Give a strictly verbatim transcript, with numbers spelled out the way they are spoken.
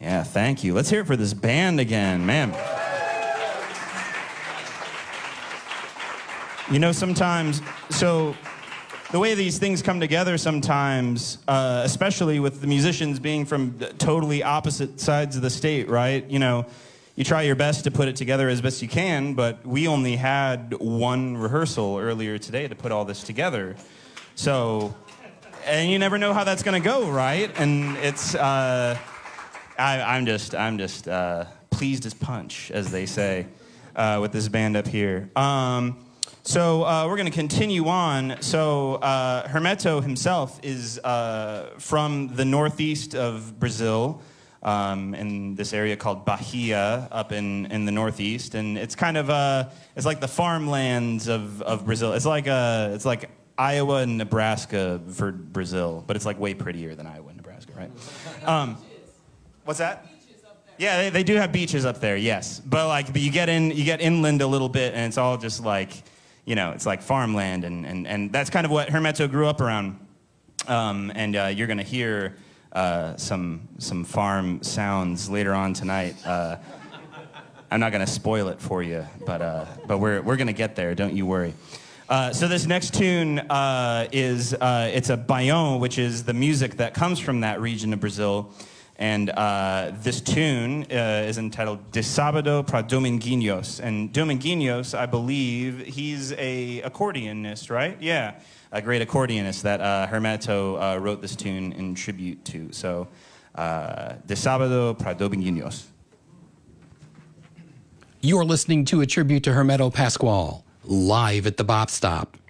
Yeah, thank you. Let's hear it for this band again, man. You know, sometimes, so the way these things come together sometimes, uh, especially with the musicians being from totally opposite sides of the state, right? You know, you try your best to put it together as best you can, but we only had one rehearsal earlier today to put all this together. So, and you never know how that's going to go, right? And it's, uh, I, I'm just, I'm just uh, pleased as punch, as they say, uh, with this band up here. Um, So uh, we're going to continue on. So uh, Hermeto himself is uh, from the northeast of Brazil, um, in this area called Bahia, up in, in the northeast, and it's kind of uh, it's like the farmlands of, of Brazil. It's like uh, it's like Iowa and Nebraska for Brazil, but it's like way prettier than Iowa and Nebraska, right? Um, what's that? Yeah, they, they do have beaches up there, yes, but like but you get in you get inland a little bit, and it's all just like, you know, it's like farmland, and, and, and that's kind of what Hermeto grew up around. Um, and uh, you're going to hear uh, some some farm sounds later on tonight. Uh, I'm not going to spoil it for you, but uh, but we're we're going to get there. Don't you worry. Uh, so this next tune uh, is uh, it's a baião, which is the music that comes from that region of Brazil. And uh, this tune uh, is entitled De Sábado para Dominguinhos. And Dominguinhos, I believe, he's a accordionist, right? Yeah, a great accordionist that uh, Hermeto uh, wrote this tune in tribute to. So, uh, De Sábado para Dominguinhos. You're listening to a tribute to Hermeto Pascoal, live at the Bop Stop.